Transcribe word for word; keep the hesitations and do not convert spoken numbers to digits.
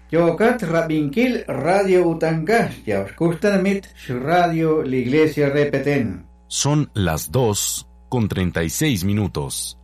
Yokat Rabinkil Radio Utanka, Yauskustanamit, Radio La Iglesia Repeten. Son las dos con treinta y seis minutos.